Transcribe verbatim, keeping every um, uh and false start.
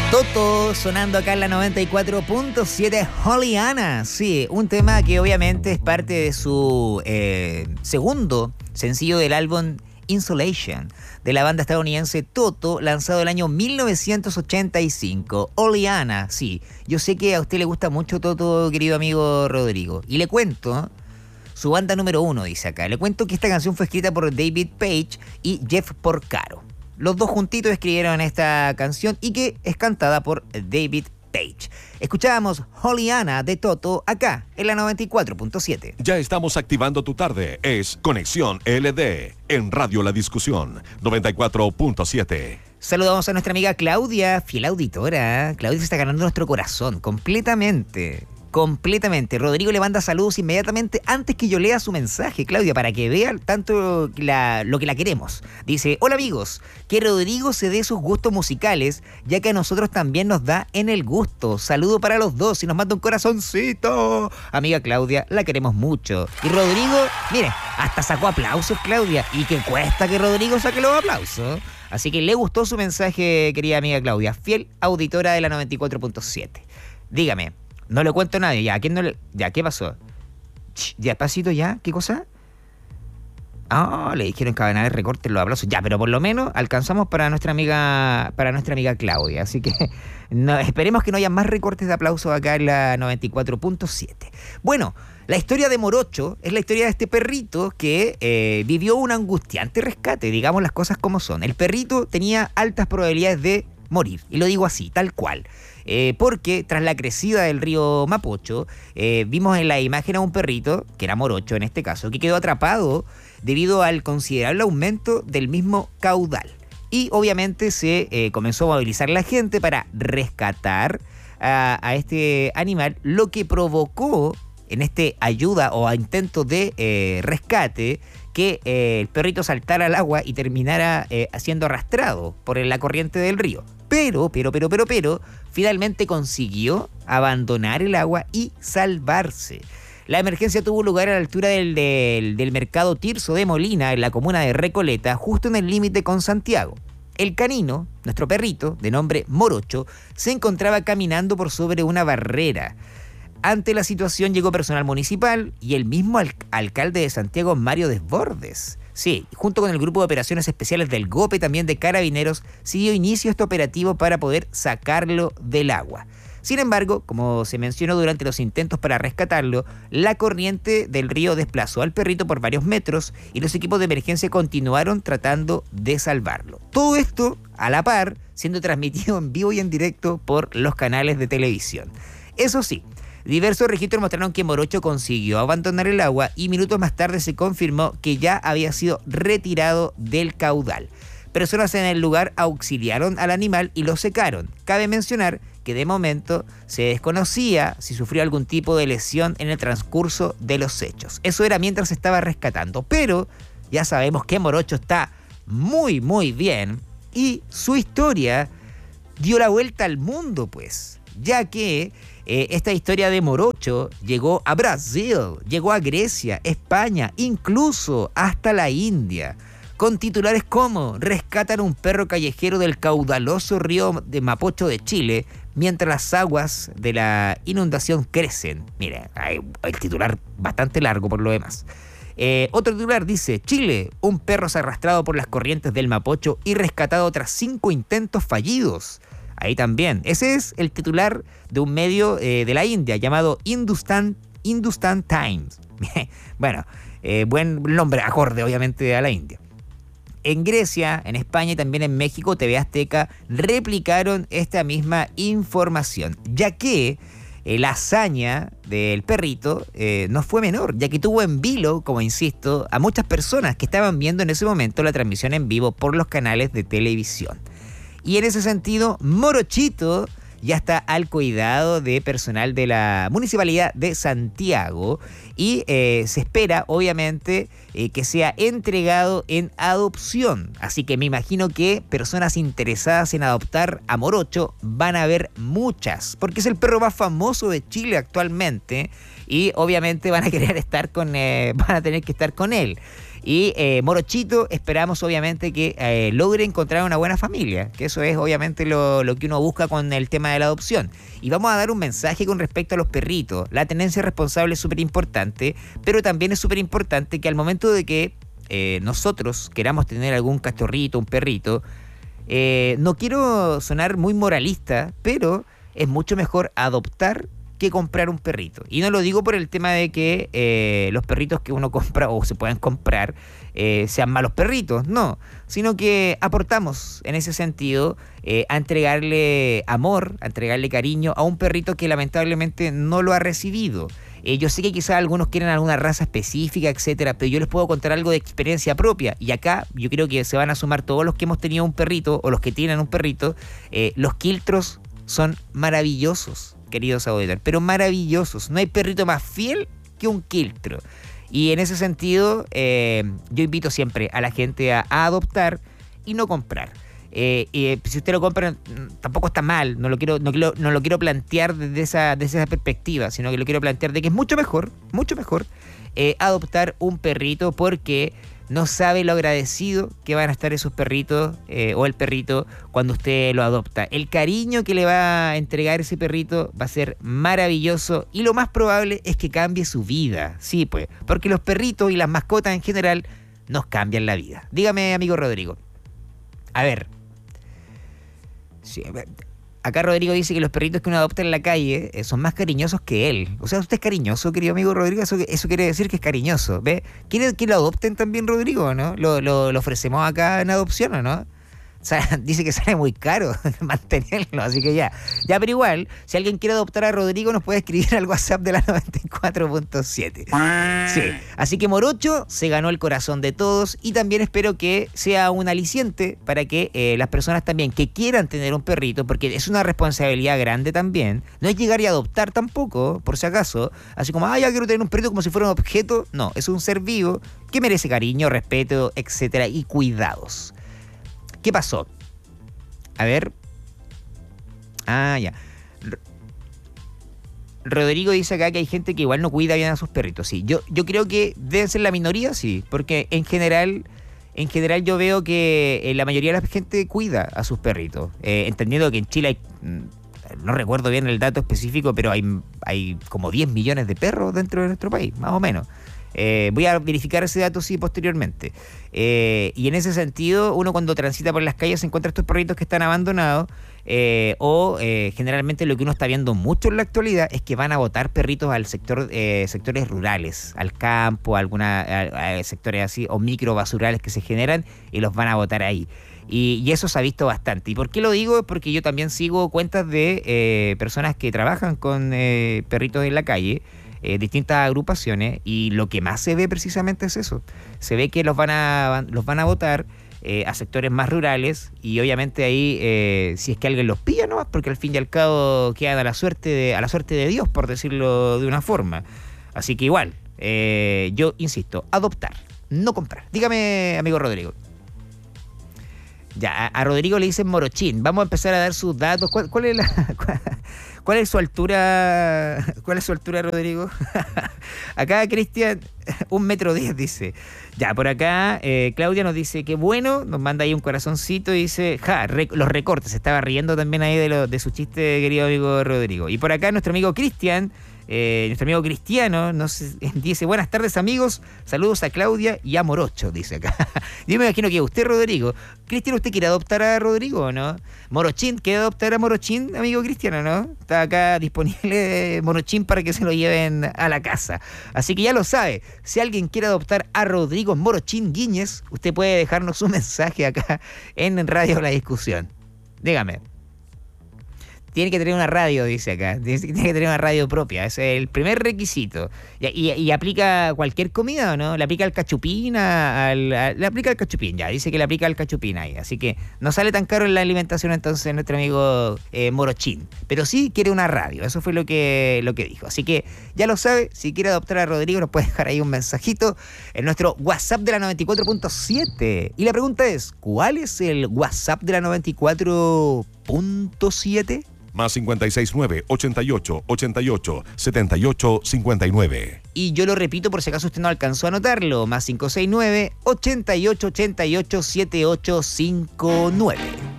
Toto sonando acá en la noventa y cuatro punto siete, Juliana. Sí, un tema que obviamente es parte de su eh, segundo sencillo del álbum Insulation, de la banda estadounidense Toto, lanzado el año mil novecientos ochenta y cinco. Juliana, sí. Yo sé que a usted le gusta mucho Toto, querido amigo Rodrigo. Y le cuento, su banda número uno, dice acá. Le cuento que esta canción fue escrita por David Page y Jeff Porcaro. Los dos juntitos escribieron esta canción y que es cantada por David Page. Escuchábamos Juliana de Toto acá en la noventa y cuatro punto siete. Ya estamos activando tu tarde. Es Conexión L D en Radio La Discusión noventa y cuatro punto siete. Saludamos a nuestra amiga Claudia, fiel auditora. Claudia se está ganando nuestro corazón completamente. Completamente. Rodrigo le manda saludos inmediatamente antes que yo lea su mensaje, Claudia, para que vea tanto la, lo que la queremos. Dice: hola amigos, que Rodrigo se dé sus gustos musicales, ya que a nosotros también nos da en el gusto. Saludo para los dos y nos manda un corazoncito. Amiga Claudia, la queremos mucho. Y Rodrigo, mire, hasta sacó aplausos, Claudia. Y que cuesta que Rodrigo saque los aplausos. Así que le gustó su mensaje, querida amiga Claudia, fiel auditora de la noventa y cuatro punto siete. Dígame. No le cuento a nadie, ya, ¿a quién no le...? Ya, ¿qué pasó? Ch, despacito ya, ¿qué cosa? Ah, oh, le dijeron que van a haber recortes los aplausos. Ya, pero por lo menos alcanzamos para nuestra amiga, para nuestra amiga Claudia. Así que no, esperemos que no haya más recortes de aplausos acá en la noventa y cuatro punto siete. Bueno, la historia de Morocho es la historia de este perrito que eh, vivió un angustiante rescate, digamos las cosas como son. El perrito tenía altas probabilidades de morir, y lo digo así, tal cual. Eh, porque tras la crecida del río Mapocho, eh, vimos en la imagen a un perrito, que era Morocho en este caso, que quedó atrapado debido al considerable aumento del mismo caudal. Y obviamente se eh, comenzó a movilizar la gente para rescatar a, a este animal, lo que provocó en este ayuda o intento de eh, rescate que eh, el perrito saltara al agua y terminara eh, siendo arrastrado por la corriente del río. Pero, pero, pero, pero, pero, finalmente consiguió abandonar el agua y salvarse. La emergencia tuvo lugar a la altura del, del, del mercado Tirso de Molina, en la comuna de Recoleta, justo en el límite con Santiago. El canino, nuestro perrito, de nombre Morocho, se encontraba caminando por sobre una barrera. Ante la situación llegó personal municipal y el mismo al- alcalde de Santiago, Mario Desbordes. Sí, junto con el grupo de operaciones especiales del GOPE, también de Carabineros, se dio inicio a este operativo para poder sacarlo del agua. Sin embargo, como se mencionó durante los intentos para rescatarlo, la corriente del río desplazó al perrito por varios metros y los equipos de emergencia continuaron tratando de salvarlo. Todo esto a la par, siendo transmitido en vivo y en directo por los canales de televisión. Eso sí, diversos registros mostraron que Morocho consiguió abandonar el agua y minutos más tarde se confirmó que ya había sido retirado del caudal. Personas en el lugar auxiliaron al animal y lo secaron. Cabe mencionar que de momento se desconocía si sufrió algún tipo de lesión en el transcurso de los hechos. Eso era mientras se estaba rescatando, pero ya sabemos que Morocho está muy muy bien y su historia dio la vuelta al mundo, pues, ya que Eh, esta historia de Morocho llegó a Brasil, llegó a Grecia, España, incluso hasta la India, con titulares como rescatan un perro callejero del caudaloso río de Mapocho de Chile mientras las aguas de la inundación crecen. Mira, hay el titular bastante largo por lo demás. Eh, otro titular dice: Chile, un perro es arrastrado por las corrientes del Mapocho y rescatado tras cinco intentos fallidos. Ahí también. Ese es el titular de un medio eh, de la India llamado Hindustan, Hindustan Times. Bueno, eh, buen nombre, acorde obviamente a la India. En Grecia, en España y también en México, T V Azteca replicaron esta misma información, ya que eh, la hazaña del perrito eh, no fue menor, ya que tuvo en vilo, como insisto, a muchas personas que estaban viendo en ese momento la transmisión en vivo por los canales de televisión. Y en ese sentido, Morochito ya está al cuidado de personal de la Municipalidad de Santiago y eh, se espera, obviamente, eh, que sea entregado en adopción. Así que me imagino que personas interesadas en adoptar a Morocho van a haber muchas, porque es el perro más famoso de Chile actualmente y obviamente van a querer estar con, eh, van a tener que estar con él. Y eh, Morochito, esperamos obviamente que eh, logre encontrar una buena familia, que eso es obviamente lo, lo que uno busca con el tema de la adopción. Y vamos a dar un mensaje con respecto a los perritos. La tenencia responsable es súper importante, pero también es súper importante que al momento de que eh, nosotros queramos tener algún cachorrito, un perrito, eh, no quiero sonar muy moralista, pero es mucho mejor adoptar que comprar un perrito. Y no lo digo por el tema de que eh, los perritos que uno compra o se puedan comprar eh, sean malos perritos, no, sino que aportamos en ese sentido eh, a entregarle amor, a entregarle cariño a un perrito que lamentablemente no lo ha recibido. Eh, yo sé que quizás algunos quieren alguna raza específica, etcétera, pero yo les puedo contar algo de experiencia propia. Y acá yo creo que se van a sumar todos los que hemos tenido un perrito o los que tienen un perrito. Eh, los quiltros son maravillosos, queridos auditores, pero maravillosos. No hay perrito más fiel que un quiltro. Y en ese sentido, eh, yo invito siempre a la gente a, a adoptar y no comprar. Eh, eh, si usted lo compra, tampoco está mal. No lo quiero, no quiero, no lo quiero plantear desde esa, desde esa perspectiva, sino que lo quiero plantear de que es mucho mejor, mucho mejor eh, adoptar un perrito, porque no sabe lo agradecido que van a estar esos perritos eh, o el perrito cuando usted lo adopta. El cariño que le va a entregar ese perrito va a ser maravilloso y lo más probable es que cambie su vida. Sí, pues, porque los perritos y las mascotas en general nos cambian la vida. Dígame, amigo Rodrigo. A ver. Sí, acá Rodrigo dice que los perritos que uno adopta en la calle eh, son más cariñosos que él. O sea, usted es cariñoso, querido amigo Rodrigo. Eso, eso quiere decir que es cariñoso. ¿Ve? ¿Quiere que lo adopten también, Rodrigo, no? ¿Lo, lo, lo ofrecemos acá en adopción o no? O sea, dice que sale muy caro mantenerlo, así que ya. Ya, pero igual, si alguien quiere adoptar a Rodrigo, nos puede escribir al WhatsApp de la noventa y cuatro punto siete. Sí, así que Morocho se ganó el corazón de todos y también espero que sea un aliciente para que eh, las personas también que quieran tener un perrito, porque es una responsabilidad grande también. No es llegar y adoptar tampoco, por si acaso, así como, ah, ya quiero tener un perrito como si fuera un objeto. No, es un ser vivo que merece cariño, respeto, etcétera, y cuidados. ¿Qué pasó? A ver. Ah, ya. Rodrigo dice acá que hay gente que igual no cuida bien a sus perritos. Sí, yo, yo creo que deben ser la minoría, sí. Porque en general, en general yo veo que eh, la mayoría de la gente cuida a sus perritos. Eh, entendiendo que en Chile hay, no recuerdo bien el dato específico, pero hay, hay como diez millones de perros dentro de nuestro país, más o menos. Eh, voy a verificar ese dato sí posteriormente. Eh, y en ese sentido, uno cuando transita por las calles se encuentra estos perritos que están abandonados. Eh, o eh, generalmente lo que uno está viendo mucho en la actualidad es que van a botar perritos al sector, eh, sectores rurales, al campo, a alguna, a, a sectores así, o micro basurales que se generan y los van a botar ahí. Y, y eso se ha visto bastante. ¿Y por qué lo digo? Porque yo también sigo cuentas de eh, personas que trabajan con eh, perritos en la calle. Eh, distintas agrupaciones, y lo que más se ve precisamente es eso. Se ve que los van a los van a botar eh, a sectores más rurales, y obviamente ahí eh, si es que alguien los pilla nomás, porque al fin y al cabo quedan a la suerte de, a la suerte de Dios, por decirlo de una forma. Así que igual, eh, yo insisto, adoptar, no comprar. Dígame, amigo Rodrigo. Ya, a, a Rodrigo le dicen Morochín. Vamos a empezar a dar sus datos. ¿Cuál, cuál es la cuál, cuál es su altura? ¿Cuál es su altura, Rodrigo? Acá Cristian, un metro diez, dice. Ya, por acá eh, Claudia nos dice que bueno, nos manda ahí un corazoncito y dice, ja, rec- los recortes. Se estaba riendo también ahí de, lo, de su chiste, querido amigo Rodrigo. Y por acá nuestro amigo Cristian, Eh, nuestro amigo Cristiano nos dice, buenas tardes amigos, saludos a Claudia y a Morocho, dice acá. Yo me imagino que usted, Rodrigo, Cristiano, ¿usted quiere adoptar a Rodrigo o no? Morochín, ¿quiere adoptar a Morochín, amigo Cristiano, no? Está acá disponible Morochín para que se lo lleven a la casa. Así que ya lo sabe, si alguien quiere adoptar a Rodrigo Morochín Guíñez, usted puede dejarnos un mensaje acá en Radio La Discusión. Dígame. Tiene que tener una radio, dice acá. Tiene que tener una radio propia. Ese es el primer requisito. ¿Y, y, y aplica cualquier comida o no? ¿Le aplica al cachupín? Al, a, le aplica al cachupín, ya. Dice que le aplica al cachupín ahí. Así que no sale tan caro en la alimentación entonces nuestro amigo eh, Morochín. Pero sí quiere una radio. Eso fue lo que, lo que dijo. Así que ya lo sabe. Si quiere adoptar a Rodrigo, nos puede dejar ahí un mensajito en nuestro WhatsApp de la noventa y cuatro punto siete. Y la pregunta es, ¿cuál es el WhatsApp de la noventa y cuatro punto siete? Más cincuenta y seis nueve, ochenta y ocho, ochenta y ocho, setenta y ocho, cincuenta y nueve. Y yo lo repito por si acaso usted no alcanzó a anotarlo. Más cinco seis nueve, ochenta y ocho, ochenta y ocho, setenta y ocho cincuenta y nueve.